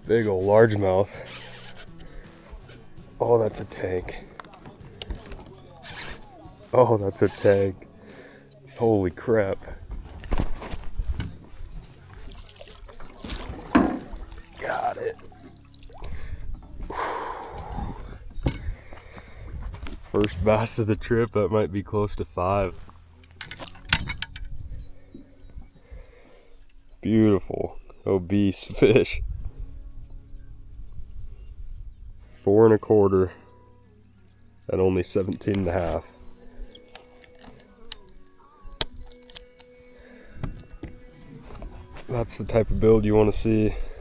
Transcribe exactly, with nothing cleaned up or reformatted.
Big old largemouth. Oh, that's a tank. Oh, that's a tank. Holy crap. Got it. First bass of the trip. That might be close to five. Beautiful, obese fish. Four and a quarter at only seventeen and a half. That's the type of build you want to see.